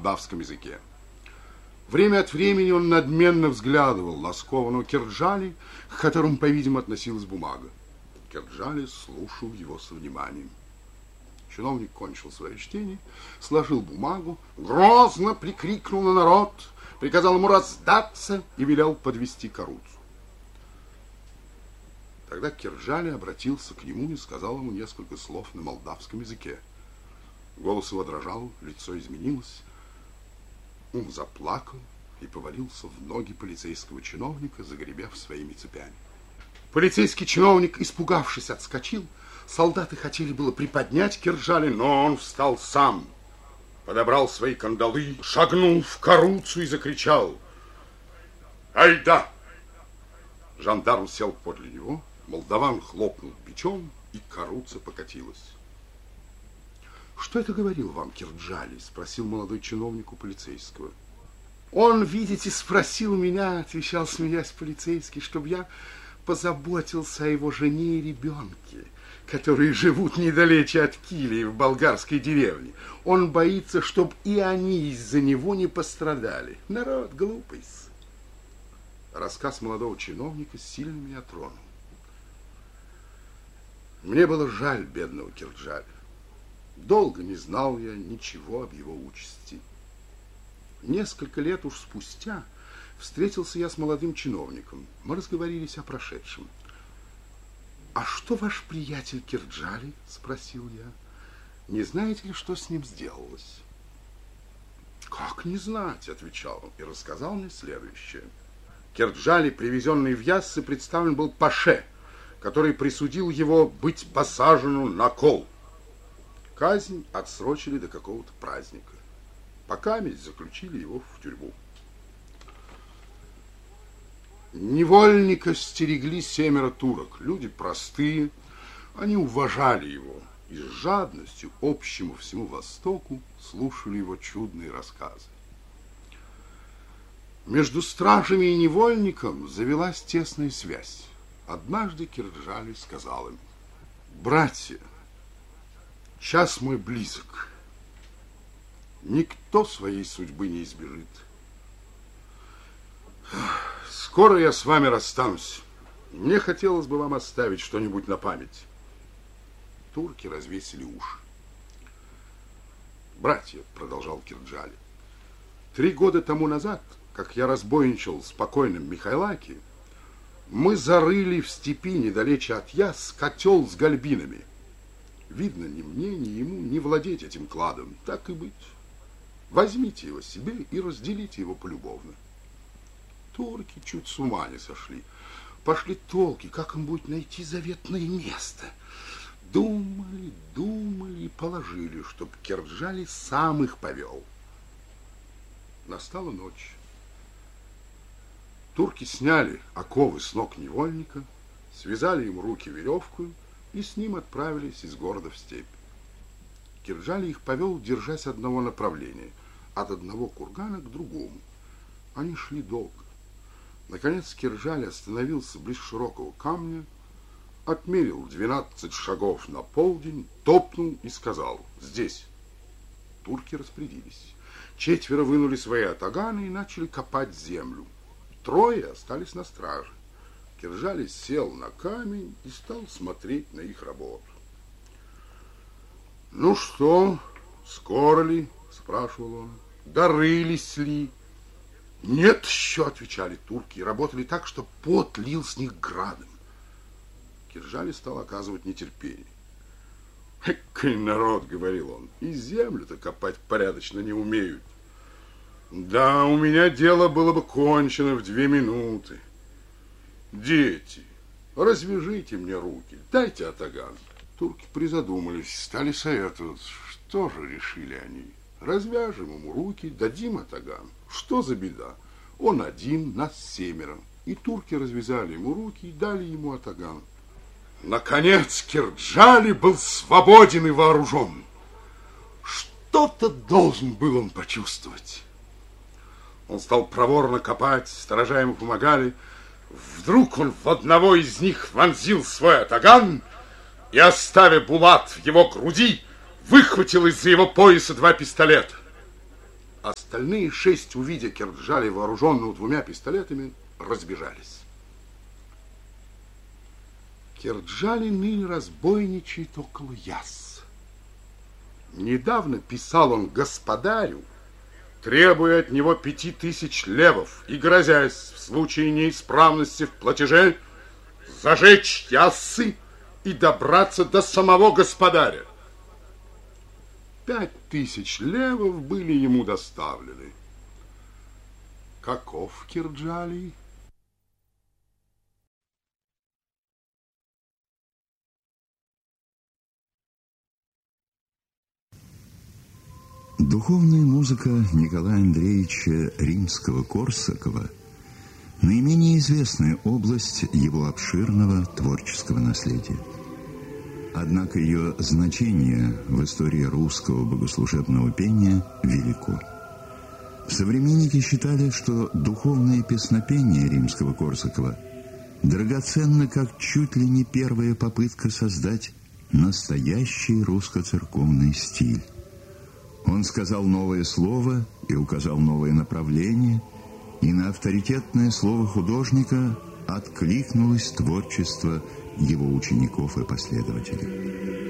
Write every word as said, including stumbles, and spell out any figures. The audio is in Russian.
молдавском языке. Время от времени он надменно взглядывал на скованного Кирджали, к которому, по-видимому, относилась бумага. Кирджали слушал его со вниманием. Чиновник кончил свое чтение, сложил бумагу, грозно прикрикнул на народ, приказал ему раздаться и велел подвести каруцу. Тогда Кирджали обратился к нему и сказал ему несколько слов на молдавском языке. Голос его дрожал, лицо изменилось. Он заплакал и повалился в ноги полицейского чиновника, загребев своими цепями. Полицейский чиновник, испугавшись, отскочил. Солдаты хотели было приподнять Кирджали, но он встал сам, подобрал свои кандалы, шагнул в каруцу и закричал: «Айда!» Жандарм сел подле него, молдаван хлопнул бичом, и каруца покатилась. «Что это говорил вам Кирджали?» — спросил молодой чиновник у полицейского. «Он, видите, спросил меня, — отвечал, смеясь полицейский, — чтобы я позаботился о его жене и ребенке, которые живут недалече от Килии в болгарской деревне. Он боится, чтобы и они из-за него не пострадали. Народ глупый». Рассказ молодого чиновника сильно меня тронул. Мне было жаль бедного Кирджали. Долго не знал я ничего об его участи. Несколько лет уж спустя встретился я с молодым чиновником. Мы разговорились о прошедшем. «А что ваш приятель Кирджали?» — спросил я. «Не знаете ли, что с ним сделалось?» «Как не знать?» — отвечал он и рассказал мне следующее. Кирджали, привезенный в Яссы, представлен был паше, который присудил его быть посаженным на кол. Казнь отсрочили до какого-то праздника. Пока ведь заключили его в тюрьму. Невольника стерегли семеро турок. Люди простые, они уважали его и с жадностью общему всему Востоку слушали его чудные рассказы. Между стражами и невольником завелась тесная связь. Однажды Кирджали сказал им: «Братья, час мой близок. Никто своей судьбы не избежит. Скоро я с вами расстанусь. Мне хотелось бы вам оставить что-нибудь на память». Турки развесили уши. «Братья, — продолжал Кирджали, — три года тому назад, как я разбойничал с покойным Михайлаки, мы зарыли в степи недалече от Яс котел с гальбинами. Видно, ни мне, ни ему не владеть этим кладом. Так и быть. Возьмите его себе и разделите его полюбовно». Турки чуть с ума не сошли. Пошли толки, как им будет найти заветное место. Думали, думали и положили, чтоб Кирджали сам их повел. Настала ночь. Турки сняли оковы с ног невольника, связали ему руки веревкой и с ним отправились из города в степь. Кирджали их повел, держась одного направления, от одного кургана к другому. Они шли долго. Наконец Кирджали остановился близ широкого камня, отмерил двенадцать шагов на полдень, топнул и сказал: «Здесь». Турки распорядились. Четверо вынули свои атаганы и начали копать землю. Трое остались на страже. Кирджали сел на камень и стал смотреть на их работу. «Ну что, скоро ли?» — спрашивал он. «Дорылись ли?» «Нет еще», — отвечали турки, и работали так, что пот лил с них градом. Кирджали стал оказывать нетерпение. «Экой народ, — говорил он, — и землю-то копать порядочно не умеют. Да, у меня дело было бы кончено в две минуты. Дети, развяжите мне руки, дайте атаган». Турки призадумались, стали советоваться. Что же решили они? Развяжем ему руки, дадим атаган. Что за беда? Он один, нас семеро. И турки развязали ему руки и дали ему атаган. Наконец Кирджали был свободен и вооружен. Что-то должен был он почувствовать. Он стал проворно копать, сторожа ему помогали. Вдруг он в одного из них вонзил свой атаган и, оставив булат в его груди, выхватил из-за его пояса два пистолета. Остальные шесть, увидя Кирджали, вооруженного двумя пистолетами, разбежались. Кирджали ныне разбойничает около Яссы. Недавно писал он господарю, требуя от него пяти тысяч левов и грозясь в случае неисправности в платеже зажечь Яссы и добраться до самого господаря. Пять тысяч левов были ему доставлены. Каков Кирджали? Духовная музыка Николая Андреевича Римского-Корсакова – наименее известная область его обширного творческого наследия. Однако ее значение в истории русского богослужебного пения велико. Современники считали, что духовное песнопение Римского-Корсакова драгоценно как чуть ли не первая попытка создать настоящий русско-церковный стиль. Он сказал новое слово и указал новое направление, и на авторитетное слово художника откликнулось творчество его учеников и последователей.